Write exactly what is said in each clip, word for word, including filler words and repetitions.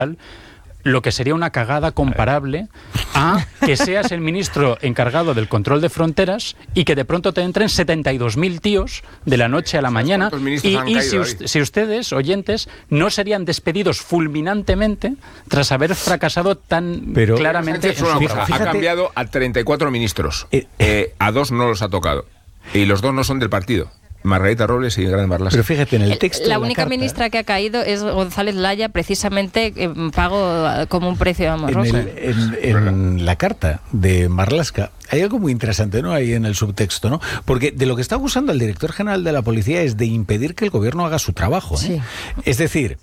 lo que sería una cagada comparable a que seas el ministro encargado del control de fronteras y que de pronto te entren setenta y dos mil tíos de la noche a la mañana y, y si, us, si ustedes, oyentes, no serían despedidos fulminantemente tras haber fracasado tan Pero, claramente en su cosa, ha cambiado a treinta y cuatro ministros, eh, eh, a dos no los ha tocado y los dos no son del partido. Margarita Robles y Gran Marlaska. Pero fíjate, en el texto La de la única carta, ministra que ha caído es González Laya, precisamente eh, pago como un precio amoroso. En, el, en, en la carta de Marlaska hay algo muy interesante, ¿no? Ahí en el subtexto, ¿no? Porque de lo que está acusando el director general de la policía es de impedir que el gobierno haga su trabajo, ¿eh? Sí. Es decir,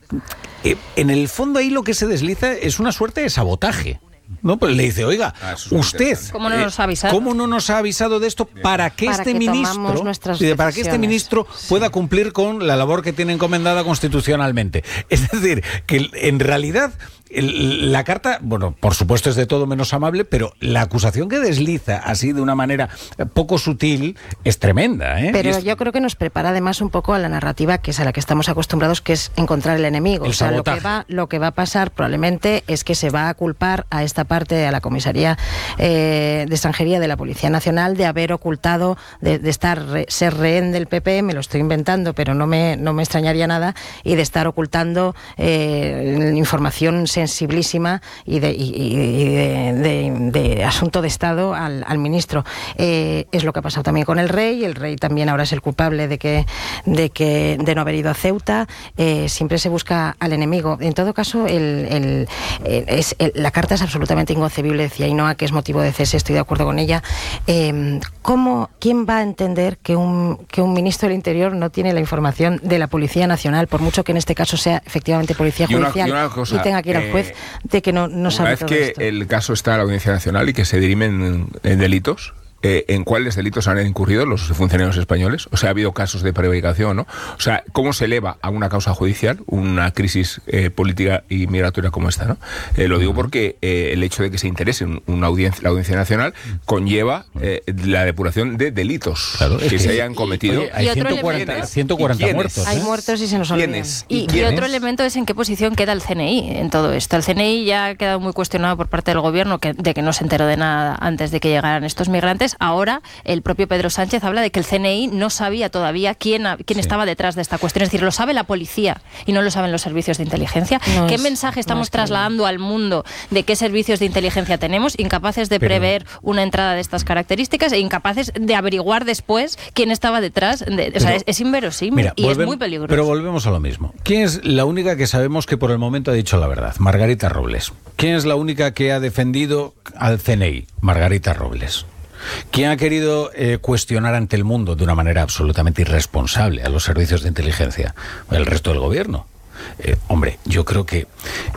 eh, en el fondo ahí lo que se desliza es una suerte de sabotaje. No, pues le dice, oiga, ah, usted, ¿cómo no nos ha avisado? ¿Cómo no nos ha avisado de esto para que para este que ministro, para que este ministro sí. pueda cumplir con la labor que tiene encomendada constitucionalmente? Es decir, que en realidad el, la carta, bueno, por supuesto es de todo menos amable, pero la acusación que desliza así de una manera poco sutil es tremenda, ¿eh? Pero es... yo creo que nos prepara además un poco a la narrativa que es a la que estamos acostumbrados, que es encontrar el enemigo. El o sea, lo que sabotaje. va, lo que va a pasar probablemente es que se va a culpar a esta parte, a la comisaría eh, de extranjería de la Policía Nacional, de haber ocultado, de, de estar re, ser rehén del P P, me lo estoy inventando, pero no me, no me extrañaría nada, y de estar ocultando eh, información sensiblísima y de, y, y de, de, de asunto de Estado al, al ministro. Eh, es lo que ha pasado también con el rey. El rey también ahora es el culpable de que de que de no haber ido a Ceuta. Eh, siempre se busca al enemigo. En todo caso, el, el, el, es, el, la carta es absolutamente inconcebible, decía Ainhoa, que es motivo de cese, estoy de acuerdo con ella. Eh, ¿cómo, ¿Quién va a entender que un, que un ministro del Interior no tiene la información de la Policía Nacional, por mucho que en este caso sea efectivamente Policía Judicial y, una, y, una cosa, y tenga que ir al juez, de que no, no sabe todo esto? Una vez que el caso está a la Audiencia Nacional y que se dirimen en delitos, Eh, ¿en cuáles delitos han incurrido los funcionarios españoles? O sea, ha habido casos de prevaricación, ¿no? O sea, ¿cómo se eleva a una causa judicial una crisis eh, política y migratoria como esta, ¿no? Eh, lo digo porque eh, el hecho de que se interese una audiencia, la Audiencia Nacional conlleva eh, la depuración de delitos claro, que, que se hayan cometido. Oye, hay ciento cuarenta, ciento cuarenta muertos. ¿eh? Hay muertos y se nos olvidan. Y, y otro elemento es en qué posición queda el C N I en todo esto. El C N I ya ha quedado muy cuestionado por parte del gobierno que, de que no se enteró de nada antes de que llegaran estos migrantes. Ahora el propio Pedro Sánchez habla de que el C N I no sabía todavía quién, quién sí. estaba detrás de esta cuestión. Es decir, lo sabe la policía y no lo saben los servicios de inteligencia. No ¿Qué es, mensaje estamos no trasladando que... al mundo de qué servicios de inteligencia tenemos? Incapaces de Pero... prever una entrada de estas características e incapaces de averiguar después quién estaba detrás. De, o sea, Pero, es, es inverosímil mira, y volvemos, es muy peligroso. Pero volvemos a lo mismo. ¿Quién es la única que sabemos que por el momento ha dicho la verdad? Margarita Robles. ¿Quién es la única que ha defendido al C N I? Margarita Robles. ¿Quién ha querido eh, cuestionar ante el mundo de una manera absolutamente irresponsable a los servicios de inteligencia? El resto del gobierno. Eh, hombre, yo creo que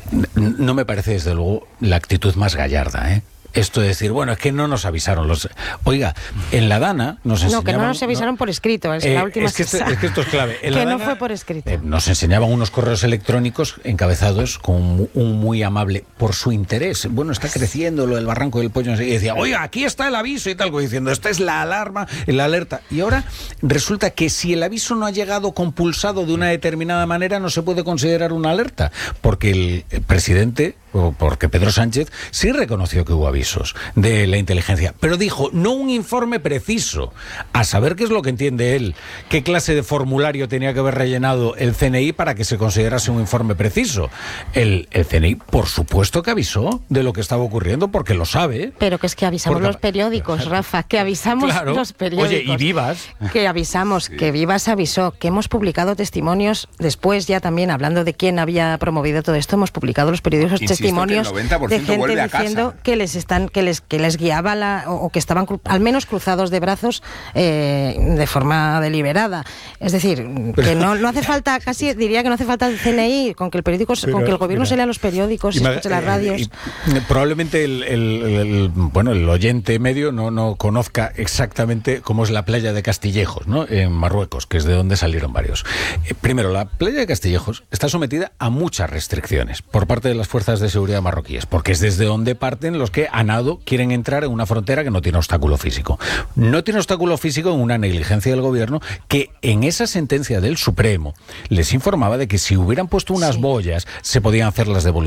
n- no me parece desde luego la actitud más gallarda, ¿eh? Esto de decir, bueno, es que no nos avisaron los... Oiga, en la Dana nos enseñaban... No, que no nos avisaron no, por escrito, es eh, la última... Es que, este, es que esto es clave. En que la no Dana, fue por escrito. Eh, nos enseñaban unos correos electrónicos encabezados con un muy amable, por su interés. Bueno, está creciendo lo del Barranco del Pollo. Y decía, oiga, aquí está el aviso y tal, diciendo, esta es la alarma, la alerta. Y ahora resulta que si el aviso no ha llegado compulsado de una determinada manera, no se puede considerar una alerta. Porque el, el presidente... porque Pedro Sánchez sí reconoció que hubo avisos de la inteligencia, pero dijo, no un informe preciso, a saber qué es lo que entiende él, qué clase de formulario tenía que haber rellenado el C N I para que se considerase un informe preciso. El, el C N I, por supuesto que avisó de lo que estaba ocurriendo, porque lo sabe. Pero que es que avisamos porque... los periódicos, Rafa, que avisamos claro. los periódicos. Oye, y Vivas. Que avisamos, sí. que Vivas avisó, que hemos publicado testimonios, después ya también hablando de quién había promovido todo esto, hemos publicado los periódicos Insisto testimonios de gente diciendo que les están que les que les guiaba la, o, o que estaban cru, al menos cruzados de brazos eh, de forma deliberada. Es decir, pero, que no, no hace falta, casi diría que no hace falta el C N I, con que el periódico, pero, con que el gobierno mira, se lea los periódicos, y escuche las radios. Eh, y, probablemente el, el, el bueno el oyente medio no, no conozca exactamente cómo es la playa de Castillejos, ¿no? En Marruecos, que es de donde salieron varios. Eh, primero, la playa de Castillejos está sometida a muchas restricciones por parte de las fuerzas de seguridad marroquíes, porque es desde donde parten los que a nado quieren entrar en una frontera que no tiene obstáculo físico. No tiene obstáculo físico en una negligencia del gobierno que en esa sentencia del Supremo les informaba de que si hubieran puesto unas sí. boyas se podían hacer las devoluciones.